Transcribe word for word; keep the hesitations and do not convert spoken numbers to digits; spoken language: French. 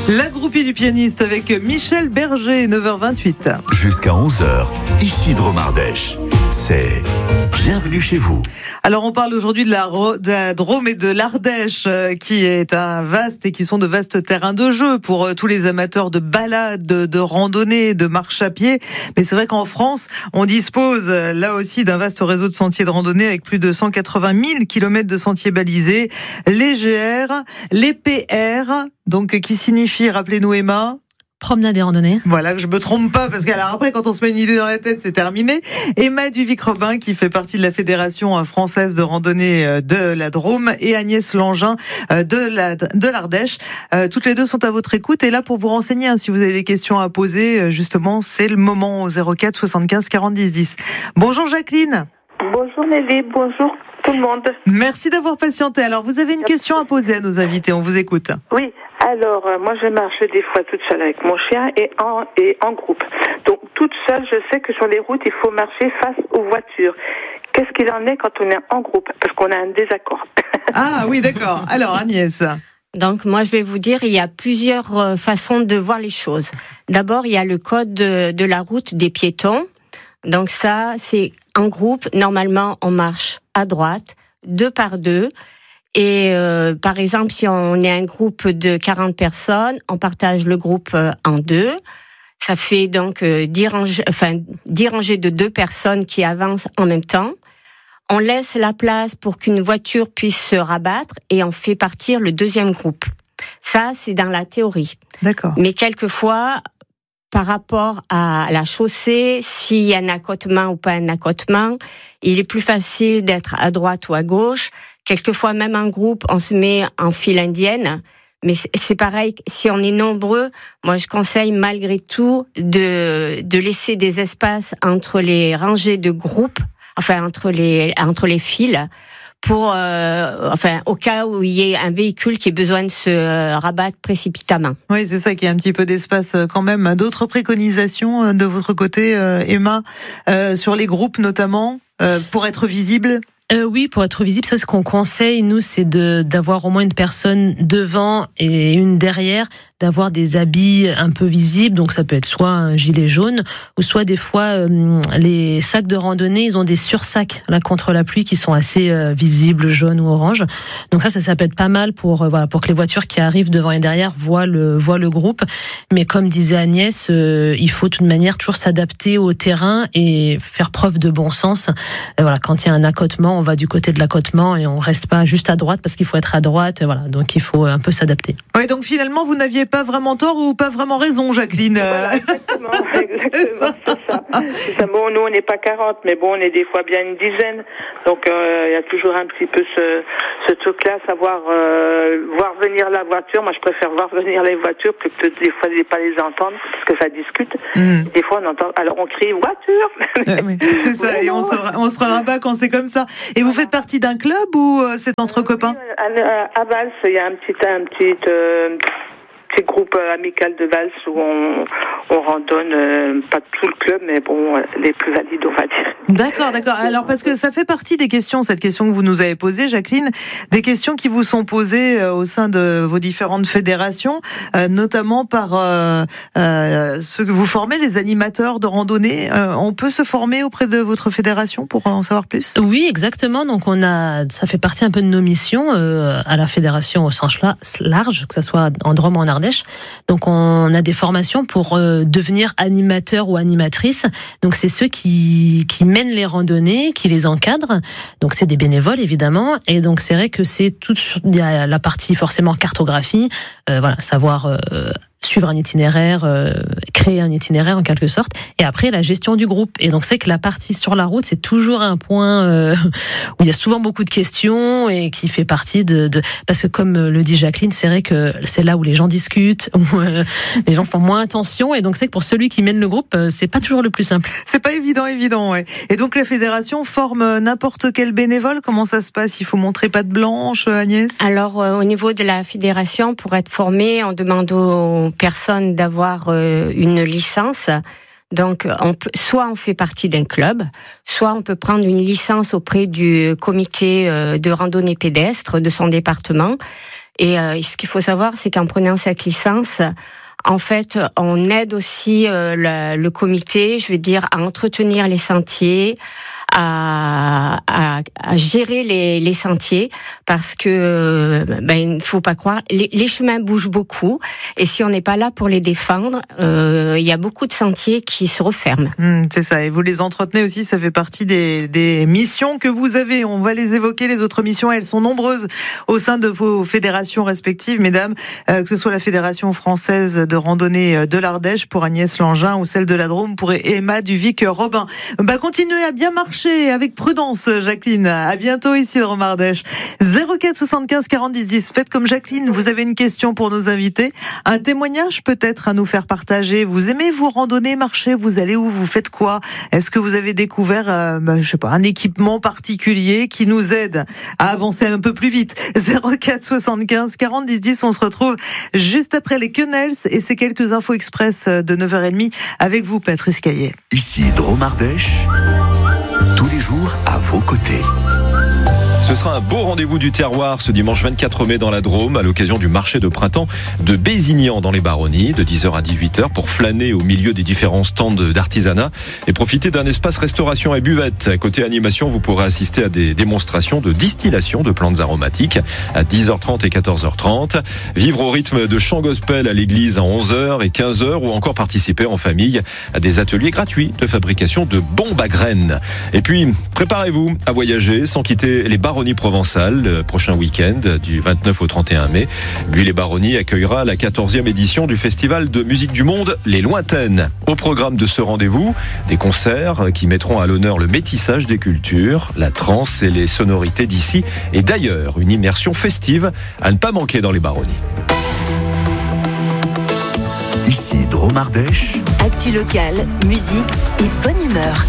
La groupie du pianiste avec Michel Berger, neuf heures vingt-huit. Jusqu'à onze heures, ici Dromardèche. C'est Bienvenue chez vous. Alors on parle aujourd'hui de la, de la Drôme et de l'Ardèche euh, qui est un vaste et qui sont de vastes terrains de jeu pour euh, tous les amateurs de balades, de, de randonnée, de marche à pied. Mais c'est vrai qu'en France, on dispose euh, là aussi d'un vaste réseau de sentiers de randonnée avec plus de cent quatre-vingt mille kilomètres de sentiers balisés, les G R, les P R, donc qui signifie, rappelez-nous Emma, promenade et randonnée. Voilà, que je me trompe pas, parce qu'alors après, quand on se met une idée dans la tête, c'est terminé. Emma Duvic-Robin, qui fait partie de la Fédération française de randonnée de la Drôme, et Agnès Langin de la, de l'Ardèche. Euh, toutes les deux sont à votre écoute, et là pour vous renseigner, hein, si vous avez des questions à poser, justement, c'est le moment au zéro quatre soixante-quinze quarante dix dix. Bonjour Jacqueline. Bonjour Nelly, bonjour tout le monde. Merci d'avoir patienté. Alors, vous avez une question à poser à nos invités, on vous écoute. Oui. Alors, euh, moi, je marche des fois toute seule avec mon chien et en, et en groupe. Donc, toute seule, je sais que sur les routes, il faut marcher face aux voitures. Qu'est-ce qu'il en est quand on est en groupe? Parce qu'on a un désaccord. Ah oui, d'accord. Alors, Agnès. Donc, moi, je vais vous dire, il y a plusieurs euh, façons de voir les choses. D'abord, il y a le code de, de la route des piétons. Donc, ça, c'est en groupe. Normalement, on marche à droite, deux par deux. Et euh, par exemple, si on est un groupe de quarante personnes, on partage le groupe euh, en deux. Ça fait donc euh, dix rangées, enfin, dix rangées de deux personnes qui avancent en même temps. On laisse la place pour qu'une voiture puisse se rabattre et on fait partir le deuxième groupe. Ça, c'est dans la théorie. D'accord. Mais quelquefois, par rapport à la chaussée, s'il y a un accotement ou pas un accotement, il est plus facile d'être à droite ou à gauche. Quelquefois, même en groupe, on se met en file indienne. Mais c'est pareil, si on est nombreux, moi je conseille malgré tout de, de laisser des espaces entre les rangées de groupes, enfin entre les, entre les files, pour, euh, enfin, au cas où il y ait un véhicule qui ait besoin de se rabattre précipitamment. Oui, c'est ça, qu'il y a un petit peu d'espace quand même. D'autres préconisations de votre côté, Emma, euh, sur les groupes notamment, euh, pour être visible? Euh, oui, pour être visible, ça, ce qu'on conseille, nous, c'est de, d'avoir au moins une personne devant et une derrière, d'avoir des habits un peu visibles. Donc, ça peut être soit un gilet jaune, ou soit des fois, euh, les sacs de randonnée, ils ont des sursacs, là, contre la pluie, qui sont assez euh, visibles, jaune ou orange. Donc ça, ça, ça peut être pas mal pour, euh, voilà, pour que les voitures qui arrivent devant et derrière voient le, voient le groupe. Mais comme disait Agnès, euh, il faut de toute manière toujours s'adapter au terrain et faire preuve de bon sens. Et voilà, quand il y a un accotement, on va du côté de l'accotement et on reste pas juste à droite parce qu'il faut être à droite. Voilà, donc il faut un peu s'adapter. Oui, donc finalement, vous n'aviez pas vraiment tort ou pas vraiment raison, Jacqueline. Voilà, exactement, exactement, c'est ça. C'est ça. Bon, nous, on n'est pas quarante, mais bon, on est des fois bien une dizaine. Donc, il euh, y a toujours un petit peu ce, ce truc-là, savoir euh, voir venir la voiture. Moi, je préfère voir venir les voitures plutôt que des fois, pas les entendre, parce que ça discute. Mm. Des fois, on entend, alors on crie voiture. Euh, oui, c'est ça, ouais, et on se, on se rabat quand c'est comme ça. Et vous faites partie d'un club ou euh, c'est entre euh, copains? Oui, à, à Valls, il y a un petit, un petit, euh, petit groupe amical de Valls où on, on randonne, euh, pas tout le club, mais bon, les plus valides, on va dire. D'accord, d'accord. Alors, parce que ça fait partie des questions, cette question que vous nous avez posée, Jacqueline, des questions qui vous sont posées euh, au sein de vos différentes fédérations, euh, notamment par euh, euh, ceux que vous formez, les animateurs de randonnée. Euh, on peut se former auprès de votre fédération pour en savoir plus? Oui, exactement. Donc, on a, ça fait partie un peu de nos missions euh, à la fédération au sens large, que ce soit en Drôme ou en Ardèche. Donc, on a des formations pour euh, devenir animateur ou animatrice. Donc, c'est ceux qui, qui mènent les randonnées, qui les encadrent. Donc, c'est des bénévoles, évidemment. Et donc, c'est vrai que c'est tout, il y a la partie forcément cartographie, euh, voilà, savoir euh, suivre un itinéraire, euh, créer un itinéraire en quelque sorte, et après la gestion du groupe. Et donc c'est que la partie sur la route, c'est toujours un point euh, où il y a souvent beaucoup de questions et qui fait partie de, de... parce que comme le dit Jacqueline, c'est vrai que c'est là où les gens discutent, où euh, les gens font moins attention, et donc c'est que pour celui qui mène le groupe, euh, c'est pas toujours le plus simple. C'est pas évident, évident, ouais. Et donc la fédération forme n'importe quel bénévole. Comment ça se passe? Il faut montrer patte blanche, Agnès? Alors euh, au niveau de la fédération, pour être formé, on demande aux personnes d'avoir euh, une licence. Donc, on peut, soit on fait partie d'un club, soit on peut prendre une licence auprès du comité euh, de randonnée pédestre de son département. Et euh, ce qu'il faut savoir, c'est qu'en prenant cette licence, en fait, on aide aussi euh, le, le comité, je veux dire, à entretenir les sentiers, à, à, à gérer les, les sentiers, parce que ben il ne faut pas croire, les, les chemins bougent beaucoup, et si on n'est pas là pour les défendre, euh, il y a beaucoup de sentiers qui se referment. Mmh, c'est ça, et vous les entretenez aussi, ça fait partie des, des missions que vous avez. On va les évoquer, les autres missions, elles sont nombreuses au sein de vos fédérations respectives, mesdames, euh, que ce soit la Fédération française de randonnée de l'Ardèche pour Agnès Langin ou celle de la Drôme pour Emma Duvic-Robin. Bah, continuez à bien marcher avec prudence, Jacqueline. À bientôt, Isidre Mardèche. zéro quatre soixante-quinze quarante dix dix. Faites comme Jacqueline, vous avez une question pour nos invités. Un témoignage peut-être à nous faire partager. Vous aimez vous randonner, marcher, vous allez où, vous faites quoi? Est-ce que vous avez découvert, euh, bah, je sais pas, un équipement particulier qui nous aide à avancer un peu plus vite? zéro quatre soixante-quinze quarante dix dix. On se retrouve juste après les Quenelles et ces quelques infos express de neuf heures trente avec vous, Patrice Caillet. Ici Drôme Ardèche, tous les jours à vos côtés. Ce sera un beau rendez-vous du terroir ce dimanche vingt-quatre mai dans la Drôme à l'occasion du marché de printemps de Bézignan dans les Baronnies de dix heures à dix-huit heures pour flâner au milieu des différents stands d'artisanat et profiter d'un espace restauration et buvette. Côté animation, vous pourrez assister à des démonstrations de distillation de plantes aromatiques à dix heures trente et quatorze heures trente. Vivre au rythme de chant gospel à l'église à onze heures et quinze heures ou encore participer en famille à des ateliers gratuits de fabrication de bombes à graines. Et puis, préparez-vous à voyager sans quitter les Baronnies provençales le prochain week-end du vingt-neuf au trente et un mai. Buis les Baronnies accueillera la quatorzième édition du festival de musique du monde Les Lointaines. Au programme de ce rendez-vous, des concerts qui mettront à l'honneur le métissage des cultures, la trance et les sonorités d'ici et d'ailleurs. Une immersion festive à ne pas manquer dans les Baronnies. Ici Drôme Ardèche. Actu locale, musique et bonne humeur.